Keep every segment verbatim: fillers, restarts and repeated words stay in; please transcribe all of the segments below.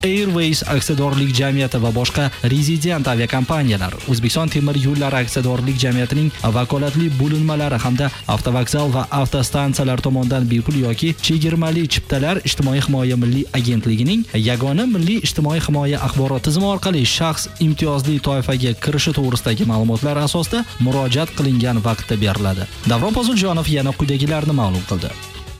Airways aksiyadorlik jamiyati va boshqa rezident aviakompaniyalar, O'zbekiston temir yo'llari aksiyadorlik jamiyatining vakolatli bo'linmalari hamda avtovokzal va avtostansiyalar tomonidan bepul yoki chegirmali chiptalar ijtimoiy himoya milliy agentligining yagona milliy ijtimoiy himoya axborot tizimi orqali shaxs imtiyozli toifaga kirishi to'g'risidagi ma'lumotlar asosida murojaat qilingan vaqtda beriladi. Davron Poziljonov yana quyidagilarni ma'lum qildi.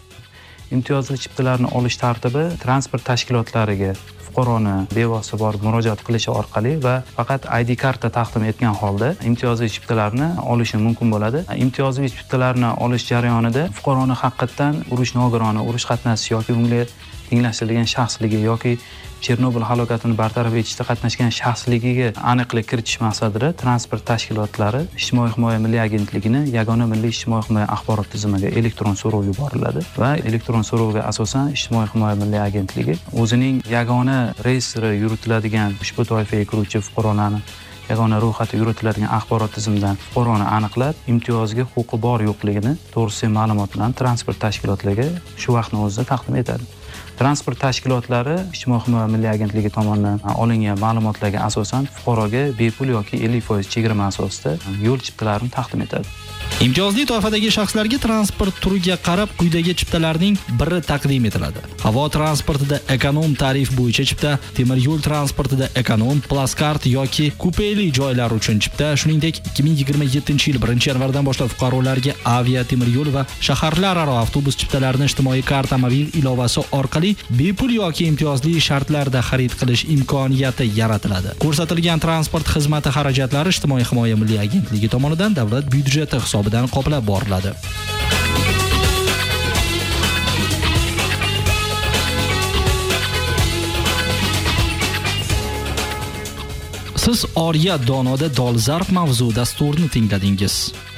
Imtiyozli chiptalarni olish tartibi transport tashkilotlariga fuqaroni bevosita borib murojaat qilishi orqali va faqat I D karta taqdim etgan holda imtiyozli chiptalarni olishi mumkin bo'ladi. Imtiyozli chiptalarni olish jarayonida fuqaroni haqiqatan urush nogironi, urush qatnashchisi yoki unga tenglashtirilgan shaxsligi yoki Chernobil halokatini bartaraf etishda qatnashgan shaxsligiga aniqlik kiritish maqsadida transport tashkilotlari Ijtimoiy himoya milliy agentligini yagona milliy ijtimoiy himoya axborot tizimiga elektron so'rov yuboriladi va elektron so'rovga asosan Ijtimoiy himoya milliy agentligi o'zining yagona reyestri yuritiladigan ushbu toifaga kiruvchi fuqarolarni yagona ro'yxati yuritiladigan axborot tizimidan fuqaroni aniqlab, imtiyozga huquqi bor yo'qligini to'g'risidagi ma'lumot bilan transport tashkilotlariga shu vaqtning o'zida taqdim etadi. Transport tashkilotlari Ijtimoiy himoya milliy agentligi tomonidan olingan ma'lumotlarga asosan fuqaroga bepul yoki ellik foiz chegirma asosida yo'l chiptalarini taqdim etadi. Imtiyozli toifadagi shaxslarga transport turiga qarab quyidagi chiptalarning biri taqdim etiladi. Havo transportida ekonom tarif bo'yicha chipta, temir yo'l transportida ekonom, plaskart yoki kupeli joylar uchun chipta, shuningdek ikki ming yigirma yettinchi yil birinchi yanvardan boshlab fuqarolarga avia, temir yo'l va shaharlararo avtobus chiptalarini ijtimoiy karta mobil ilovasi orqali bepul yoki imtiyozli shartlarda xarid qilish imkoniyati yaratiladi. Ko'rsatilgan transport xizmati xarajatlari Ijtimoiy himoya milliy agentligi tomonidan davlat byudjeti hisobidan qoplab boriladi. Siz Oriya Donoda dolzarb mavzu dasturini tingladingiz.